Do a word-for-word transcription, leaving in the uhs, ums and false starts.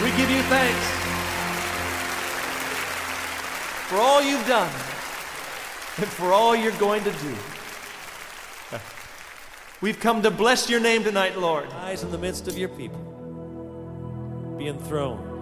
We give you thanks for all you've done and for all you're going to do. We've come to bless your name tonight, Lord. Eyes in the midst of your people. Be enthroned.